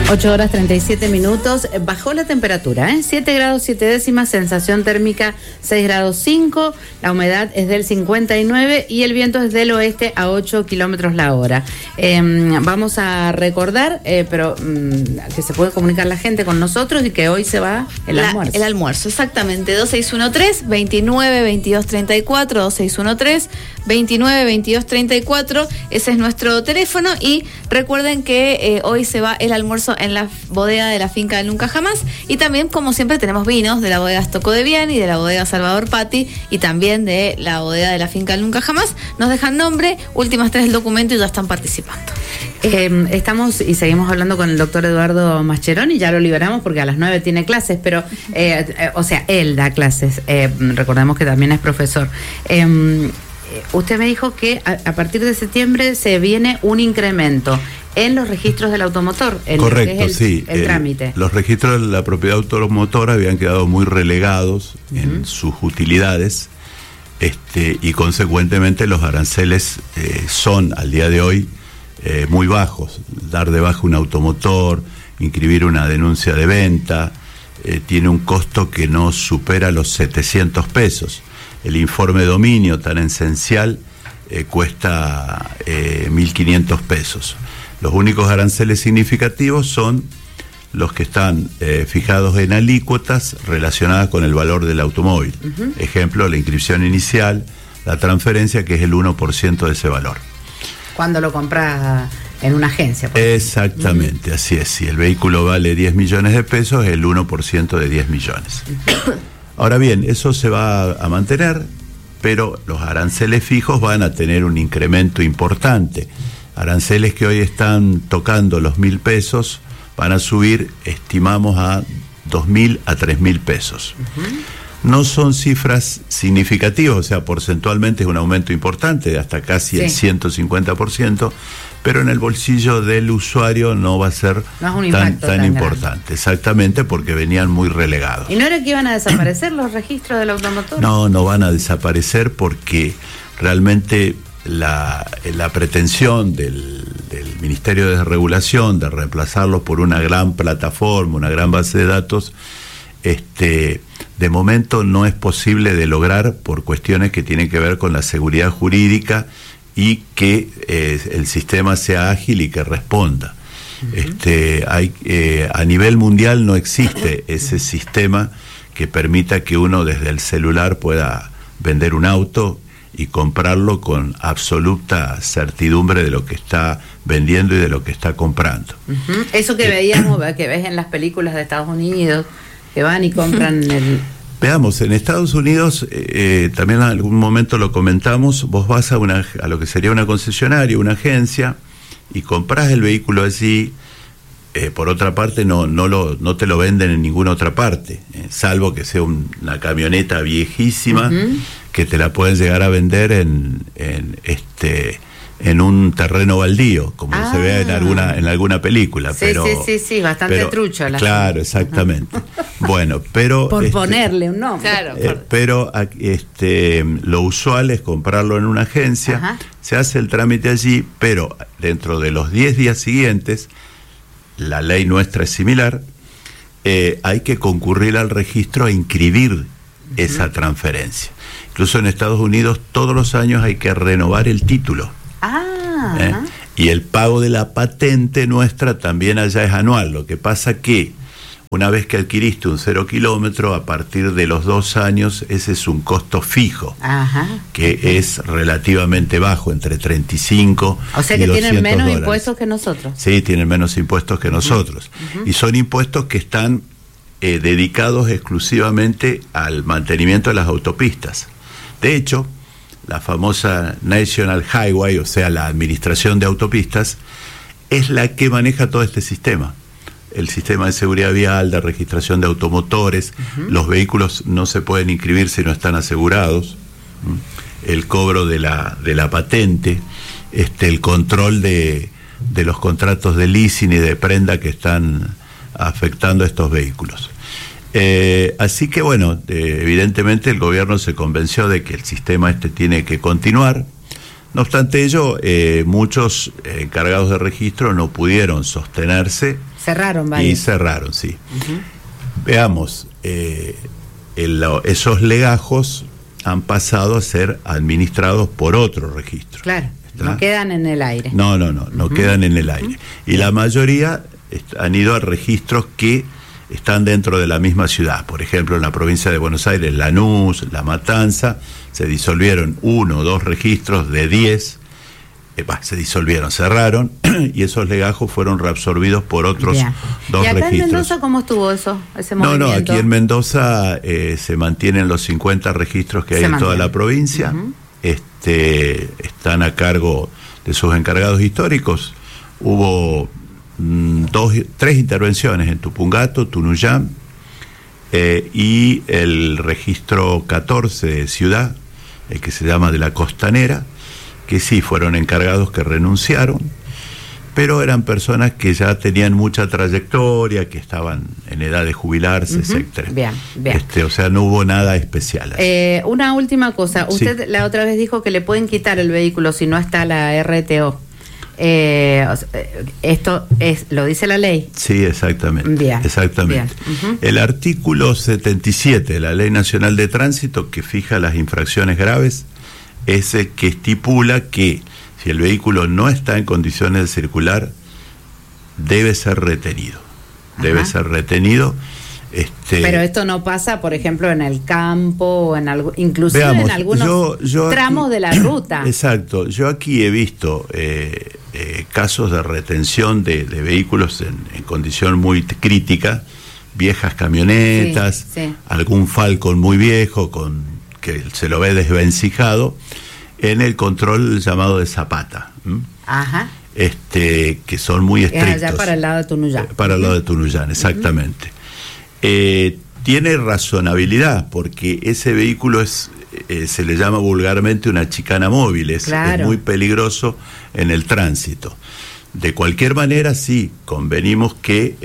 8:37. Bajó la temperatura, 7 grados 7 décimas, sensación térmica 6 grados 5, la humedad es del 59 y el viento es del oeste a 8 kilómetros la hora. Vamos a recordar, pero que se puede comunicar la gente con nosotros y que hoy se va el almuerzo. El almuerzo, exactamente. 2613-292234, 2613-292234, ese es nuestro teléfono. Y recuerden que hoy se va el almuerzo en la bodega de la finca del Nunca Jamás, y también, como siempre, tenemos vinos de la bodega Stocco de Viani, de la bodega Salvador Patti y también de la bodega de la finca del Nunca Jamás. Nos dejan nombre, últimas 3 del documento y ya están participando. Estamos y seguimos hablando con el doctor Eduardo Mascheroni, ya lo liberamos porque a las 9 tiene clases, pero o sea, él da clases, recordemos que también es profesor. Usted me dijo que a partir de septiembre se viene un incremento en los registros del automotor. Correcto, sí. El trámite. Los registros de la propiedad automotora habían quedado muy relegados en sus utilidades, y consecuentemente los aranceles son al día de hoy muy bajos. Dar de baja un automotor, inscribir una denuncia de venta, tiene un costo que no supera los 700 pesos. El informe de dominio tan esencial cuesta 1.500 pesos. Los únicos aranceles significativos son los que están fijados en alícuotas relacionadas con el valor del automóvil. Ejemplo, la inscripción inicial, la transferencia, que es el 1% de ese valor. Cuando lo compras en una agencia. Exactamente, así es. Si el vehículo vale 10 millones de pesos, el 1% de 10 millones. Ahora bien, eso se va a mantener, pero los aranceles fijos van a tener un incremento importante. Aranceles que hoy están tocando los 1.000 pesos van a subir, estimamos, a 2.000 a 3.000 pesos. No son cifras significativas, o sea, porcentualmente es un aumento importante, de hasta casi el 150%, pero en el bolsillo del usuario no va a ser tan importante. Exactamente, porque venían muy relegados. ¿Y no era que iban a desaparecer los registros del automotor? No van a desaparecer porque realmente la pretensión del Ministerio de Regulación de reemplazarlos por una gran plataforma, una gran base de datos, de momento no es posible de lograr por cuestiones que tienen que ver con la seguridad jurídica y que el sistema sea ágil y que responda. A nivel mundial no existe ese sistema que permita que uno desde el celular pueda vender un auto y comprarlo con absoluta certidumbre de lo que está vendiendo y de lo que está comprando. Eso que veíamos, que ves en las películas de Estados Unidos, que van y compran el... Veamos, en Estados Unidos, también en algún momento lo comentamos, vos vas a lo que sería una concesionaria, una agencia, y comprás el vehículo allí. Por otra parte, no te lo venden en ninguna otra parte, salvo que sea una camioneta viejísima, que te la pueden llegar a vender en un terreno baldío, como se ve en alguna película. Sí, bastante trucho. Claro, exactamente. Bueno, pero... Por ponerle un nombre. Claro. Pero lo usual es comprarlo en una agencia, se hace el trámite allí, pero dentro de los 10 días siguientes, la ley nuestra es similar, hay que concurrir al registro a inscribir esa transferencia. Incluso en Estados Unidos todos los años hay que renovar el título. Y el pago de la patente nuestra también allá es anual. Lo que pasa que una vez que adquiriste un 0 kilómetro, a partir de los 2 años, ese es un costo fijo, que es relativamente bajo, entre 35 o sea que y tienen menos $200. Impuestos que nosotros. Sí, tienen menos impuestos que nosotros. Y son impuestos que están dedicados exclusivamente al mantenimiento de las autopistas. De hecho, la famosa National Highway, o sea, la Administración de Autopistas, es la que maneja todo este sistema. El sistema de seguridad vial, de registración de automotores, los vehículos no se pueden inscribir si no están asegurados, el cobro de la patente, el control de los contratos de leasing y de prenda que están afectando a estos vehículos. Así que evidentemente el gobierno se convenció de que el sistema tiene que continuar. No obstante ello, muchos encargados de registro no pudieron sostenerse. Cerraron, ¿vale? Y cerraron, sí. Veamos, esos legajos han pasado a ser administrados por otro registro. Claro, ¿está? no quedan en el aire. No quedan en el aire. Y la mayoría han ido a registros que están dentro de la misma ciudad. Por ejemplo, en la provincia de Buenos Aires, Lanús, La Matanza, se disolvieron 1 o 2 registros de 10, se disolvieron, cerraron, y esos legajos fueron reabsorbidos por otros 2 registros. ¿Y acá en Mendoza cómo estuvo ese movimiento? No, aquí en Mendoza se mantienen los 50 registros que hay en toda la provincia. Están a cargo de sus encargados históricos. Hubo 3 intervenciones en Tupungato, Tunuyán, y el registro 14 de Ciudad, el que se llama de la Costanera, que sí fueron encargados que renunciaron, pero eran personas que ya tenían mucha trayectoria, que estaban en edad de jubilarse, etcétera. Bien. O sea, no hubo nada especial. Una última cosa, usted sí. La otra vez dijo que le pueden quitar el vehículo si no está la RTO. Esto lo dice la ley. Sí, exactamente. Bien. El artículo 77 de la Ley Nacional de Tránsito, que fija las infracciones graves, es el que estipula que si el vehículo no está en condiciones de circular, debe ser retenido. Debe ser retenido. Pero esto no pasa, por ejemplo, en el campo o inclusive en algunos tramos de la ruta. Exacto. Yo aquí he visto casos de retención de vehículos en condición muy crítica, viejas camionetas, algún Falcon muy viejo que se lo ve desvencijado, en el control llamado de Zapata. Que son muy estrictos. Allá para el lado de Tunuyán. Para el lado de Tunuyán, exactamente. Tiene razonabilidad, porque ese vehículo se le llama vulgarmente una chicana móvil, es muy peligroso en el tránsito. De cualquier manera, sí, convenimos que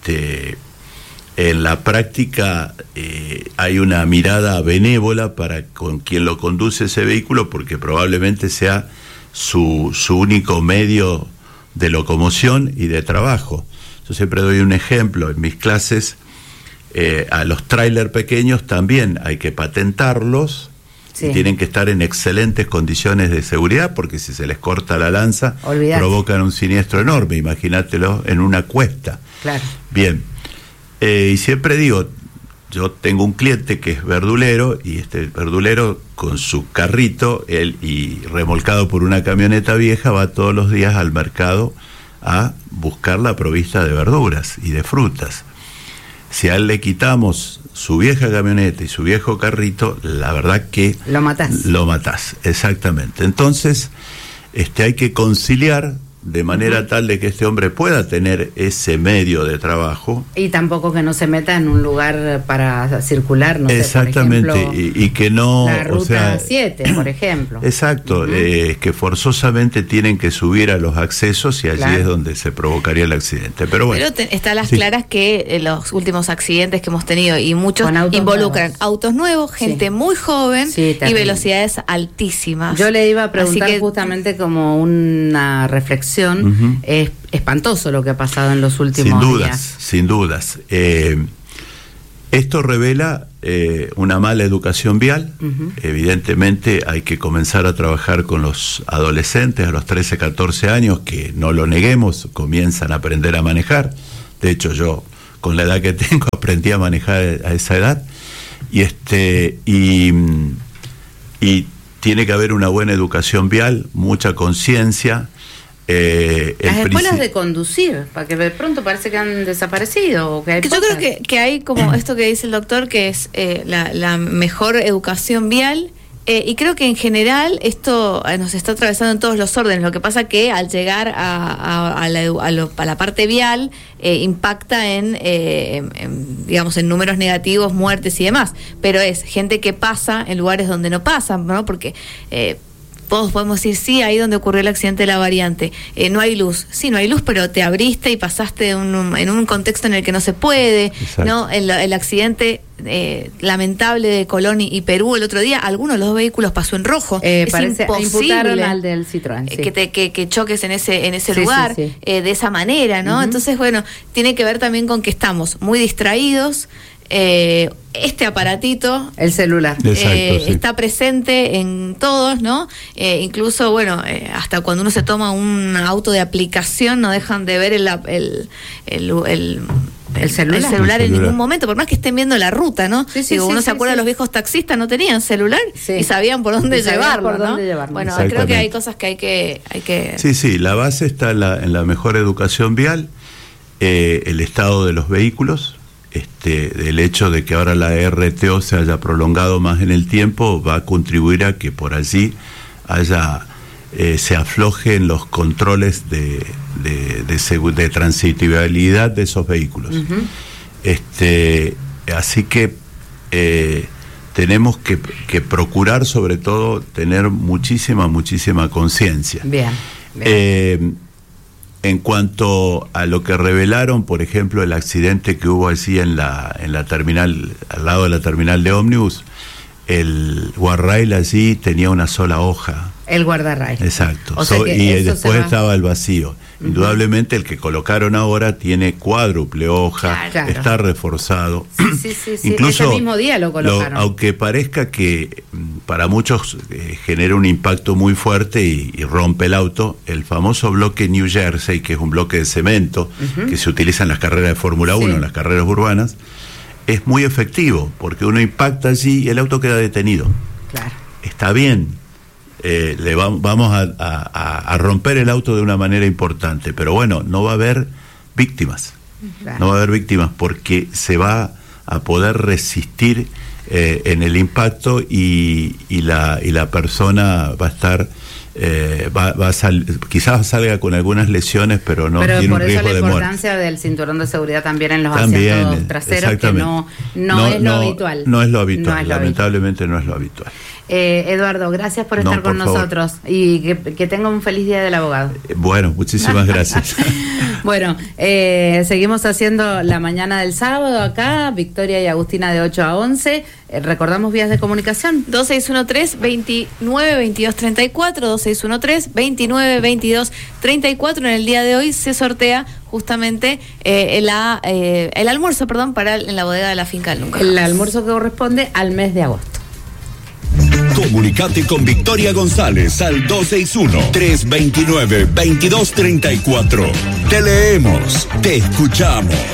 en la práctica hay una mirada benévola para con quien lo conduce ese vehículo, porque probablemente sea su único medio de locomoción y de trabajo. Yo siempre doy un ejemplo en mis clases. A los tráiler pequeños también hay que patentarlos, y tienen que estar en excelentes condiciones de seguridad, porque si se les corta la lanza, provocan un siniestro enorme. Imagínatelo en una cuesta. Claro. Bien. Y siempre digo, yo tengo un cliente que es verdulero, y este verdulero con su carrito y remolcado por una camioneta vieja va todos los días al mercado a buscar la provista de verduras y de frutas. Si a él le quitamos su vieja camioneta y su viejo carrito, la verdad que lo matás, exactamente. Entonces hay que conciliar de manera tal de que este hombre pueda tener ese medio de trabajo. Y tampoco que no se meta en un lugar para circular, no exactamente, sé, por ejemplo, y que no... La ruta 7, por ejemplo. Exacto, que forzosamente tienen que subir a los accesos, y allí es donde se provocaría el accidente. Pero bueno. Pero está a las claras que los últimos accidentes que hemos tenido, y muchos involucran autos nuevos, gente muy joven y velocidades altísimas. Yo le iba a preguntar justamente como una reflexión. Es espantoso lo que ha pasado en los últimos días. Sin dudas. Esto revela una mala educación vial. Evidentemente hay que comenzar a trabajar con los adolescentes a los 13, 14 años, que no lo neguemos, comienzan a aprender a manejar. De hecho, yo con la edad que tengo aprendí a manejar a esa edad. Y tiene que haber una buena educación vial, mucha conciencia. Las escuelas de conducir, para que de pronto parece que han desaparecido. Yo creo que hay como esto que dice el doctor, que es la mejor educación vial, y creo que en general esto nos está atravesando en todos los órdenes. Lo que pasa que al llegar a la parte vial impacta en digamos, en números negativos, muertes y demás, pero es gente que pasa en lugares donde no pasan, ¿no? Porque todos podemos decir, sí, ahí donde ocurrió el accidente de la variante, no hay luz. Sí, no hay luz, pero te abriste y pasaste en un contexto en el que no se puede, ¿no? El accidente lamentable de Colón y Perú el otro día, alguno de los dos vehículos pasó en rojo. Es imposible al del Citroën, sí. que choques en ese lugar, sí. De esa manera, ¿no? Entonces, bueno, tiene que ver también con que estamos muy distraídos. Este aparatito, el celular, está presente en todos, ¿no? Incluso, bueno, hasta cuando uno se toma un auto de aplicación no dejan de ver el celular en ningún momento, por más que estén viendo la ruta, ¿no? Uno se acuerda, los viejos taxistas no tenían celular y sabían por dónde llevarlo, ¿no? Bueno, creo que hay cosas que hay que... Sí, la base está en la mejor educación vial, el estado de los vehículos. El hecho de que ahora la RTO se haya prolongado más en el tiempo va a contribuir a que por allí se aflojen los controles de transitabilidad de esos vehículos. Así que tenemos que procurar, sobre todo, tener muchísima conciencia. Bien. En cuanto a lo que revelaron, por ejemplo, el accidente que hubo allí en la terminal, al lado de la terminal de ómnibus, el guardrail allí tenía una sola hoja. El guardarrail. Exacto. Y después estaba el vacío. Indudablemente el que colocaron ahora tiene cuádruple hoja, está reforzado. Sí. Incluso ese mismo día lo colocaron. Aunque parezca que para muchos genera un impacto muy fuerte y rompe el auto, el famoso bloque New Jersey, que es un bloque de cemento que se utiliza en las carreras de Fórmula 1, en las carreras urbanas, es muy efectivo, porque uno impacta allí y el auto queda detenido. Claro. Está bien. Vamos a romper el auto de una manera importante, pero bueno, no va a haber víctimas. Claro. No va a haber víctimas porque se va a poder resistir en el impacto y la persona va a estar quizás salga con algunas lesiones, pero no tiene un riesgo de muerte. Pero por eso la importancia del cinturón de seguridad también en los asientos traseros, que no es lo habitual. No es lo habitual, lamentablemente no es lo habitual. Eduardo, gracias por estar con nosotros y que tenga un feliz día del abogado. Bueno, muchísimas gracias. Bueno, seguimos haciendo la mañana del sábado acá, Victoria y Agustina de 8 a 11. Recordamos vías de comunicación. 2613-292234, 2613-292234. En el día de hoy se sortea justamente el almuerzo, en la bodega de la finca del Nunca Jamás. El almuerzo que corresponde al mes de agosto. Comunicate con Victoria González al 261-329-2234. Te leemos, te escuchamos.